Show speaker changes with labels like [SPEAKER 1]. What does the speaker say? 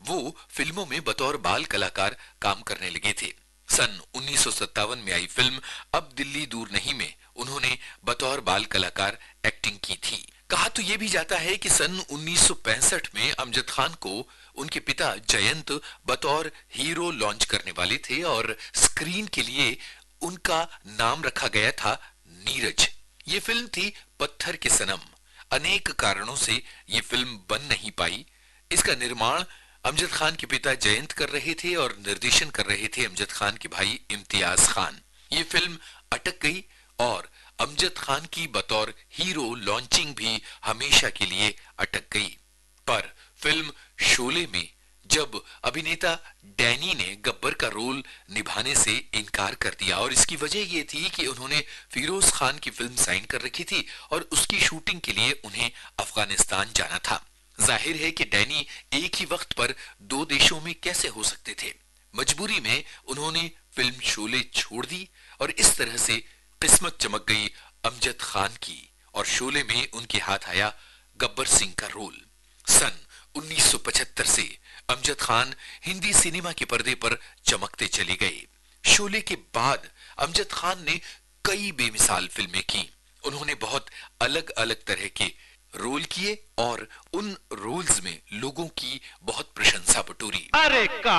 [SPEAKER 1] वो फिल्मों में बतौर बाल कलाकार काम करने लगे थे। सन 1957 में आई फिल्म अब दिल्ली दूर नहीं में उन्होंने बतौर बाल कलाकार एक्टिंग की थी। कहा तो यह भी जाता है कि सन 1965 में अमजद खान को उनके पिता जयंत बतौर हीरो लॉन्च करने वाले थे और स्क्रीन के लिए उनका नाम रखा गया था नीरज। ये फिल्म थी पत्थर के सनम। अनेक कारणों से ये फिल्म बन नहीं पाई। इसका निर्माण अमजद खान के पिता जयंत कर रहे थे और निर्देशन कर रहे थे अमजद खान के भाई इम्तियाज खान। ये फिल्म अटक गई और अमजद खान की बतौर हीरो लॉन्चिंग भी हमेशा के लिए अटक गई। पर फिल्म शोले में जब अभिनेता डैनी ने गब्बर का रोल निभाने से इनकार कर दिया और इसकी वजह यह थी कि उन्होंने फिरोज खान की फिल्म साइन कर रखी थी और उसकी शूटिंग के लिए उन्हें अफगानिस्तान जाना था। जाहिर है कि डैनी एक ही वक्त पर दो देशों में कैसे हो सकते थे। मजबूरी में उन्होंने फिल्म शोले छोड़ दी और इस तरह से किस्मत चमक गई अमजद खान की और शोले में उनके हाथ आया गब्बर सिंह का रोल। सन 1975 से अमजद खान हिंदी सिनेमा के पर्दे पर चमकते चले गए। शोले के बाद अमजद खान ने कई बेमिसाल फिल्में की। उन्होंने बहुत अलग अलग तरह के रोल किए और उन रोल्स में लोगों की बहुत प्रशंसा बटोरी। अरे